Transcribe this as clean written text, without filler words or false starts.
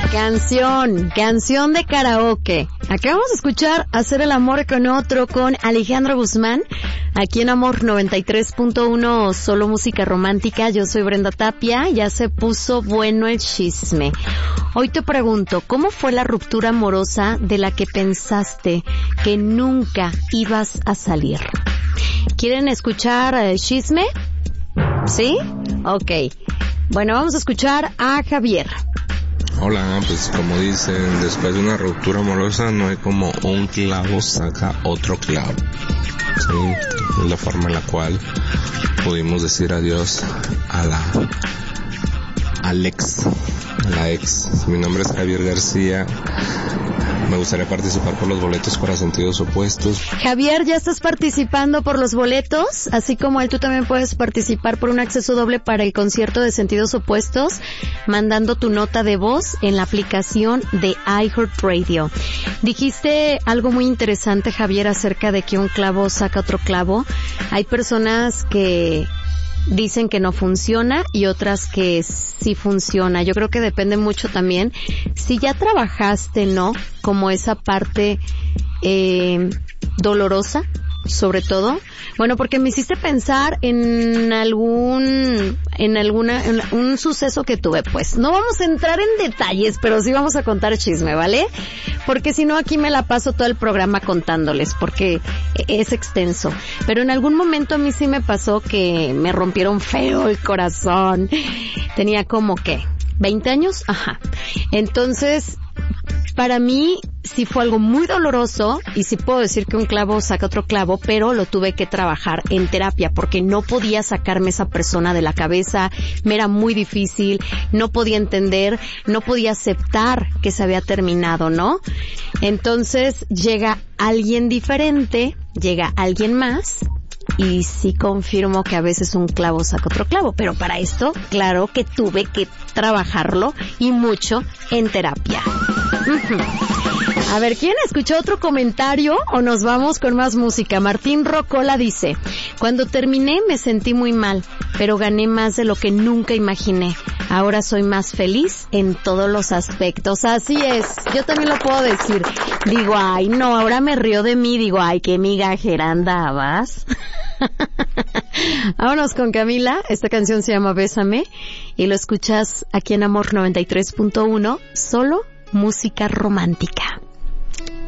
Canción de karaoke. Acabamos de escuchar Hacer el amor con otro con Alejandro Guzmán, aquí en Amor 93.1, solo música romántica. Yo soy Brenda Tapia, ya se puso bueno el chisme. Hoy te pregunto, ¿cómo fue la ruptura amorosa de la que pensaste que nunca ibas a salir? ¿Quieren escuchar el chisme? ¿Sí? Ok. Bueno, vamos a escuchar a Javier. Hola, pues como dicen, después de una ruptura amorosa no hay como un clavo saca otro clavo. Sí, es la forma en la cual pudimos decir adiós a la ex. Mi nombre es Javier García. Me gustaría participar por los boletos para Sentidos Opuestos. Javier, ¿ya estás participando por los boletos? Así como él, tú también puedes participar por un acceso doble para el concierto de Sentidos Opuestos, mandando tu nota de voz en la aplicación de iHeartRadio. Dijiste algo muy interesante, Javier, acerca de que un clavo saca otro clavo. Hay personas que dicen que no funciona y otras que sí funciona. Yo creo que depende mucho también si ya trabajaste, ¿no? Como esa parte dolorosa, sobre todo. Bueno, porque me hiciste pensar en un suceso que tuve, pues. No vamos a entrar en detalles, pero sí vamos a contar chisme, ¿vale? Porque si no, aquí me la paso todo el programa contándoles, porque es extenso. Pero en algún momento a mí sí me pasó que me rompieron feo el corazón. Tenía como, ¿qué? ¿20 años? Ajá. Entonces, para mí sí fue algo muy doloroso y sí puedo decir que un clavo saca otro clavo, pero lo tuve que trabajar en terapia porque no podía sacarme esa persona de la cabeza, me era muy difícil, no podía entender, no podía aceptar que se había terminado, ¿no? Entonces llega alguien diferente, llega alguien más y sí confirmo que a veces un clavo saca otro clavo, pero para esto, claro que tuve que trabajarlo y mucho en terapia. A ver, ¿quién escuchó otro comentario o nos vamos con más música? Martín Rocola dice, cuando terminé me sentí muy mal, pero gané más de lo que nunca imaginé. Ahora soy más feliz en todos los aspectos. Así es, yo también lo puedo decir. Digo, ay, no, ahora me río de mí. Digo, ay, qué migajera andabas. Vámonos con Camila. Esta canción se llama Bésame y lo escuchas aquí en Amor 93.1, solo música romántica.